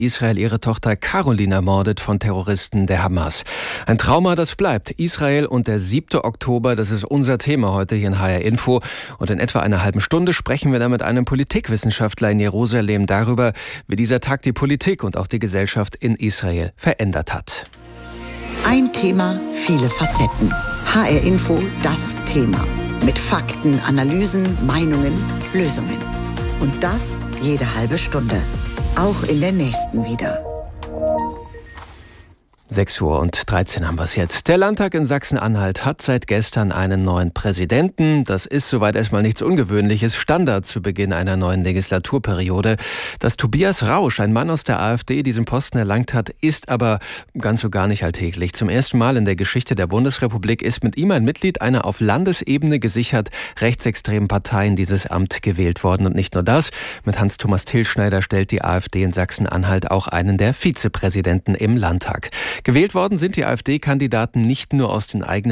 Israel ihre Tochter Caroline ermordet von Terroristen der Hamas. Ein Trauma, das bleibt. Israel und der 7. Oktober, das ist unser Thema heute hier in HR Info. Und in etwa einer halben Stunde sprechen wir dann mit einem Politikwissenschaftler in Jerusalem darüber, wie dieser Tag die Politik und auch die Gesellschaft in Israel verändert hat. Ein Thema, viele Facetten. HR Info, das Thema. Mit Fakten, Analysen, Meinungen, Lösungen. Und das jede halbe Stunde. Auch in der nächsten wieder. 6:13 haben wir es jetzt. Der Landtag in Sachsen-Anhalt hat seit gestern einen neuen Präsidenten. Das ist soweit erstmal nichts Ungewöhnliches, Standard zu Beginn einer neuen Legislaturperiode. Dass Tobias Rausch, ein Mann aus der AfD, diesen Posten erlangt hat, ist aber ganz so gar nicht alltäglich. Zum ersten Mal in der Geschichte der Bundesrepublik ist mit ihm ein Mitglied einer auf Landesebene gesichert rechtsextremen Partei in dieses Amt gewählt worden. Und nicht nur das, mit Hans-Thomas Tilschneider stellt die AfD in Sachsen-Anhalt auch einen der Vizepräsidenten im Landtag. Gewählt worden sind die AfD-Kandidaten nicht nur aus den eigenen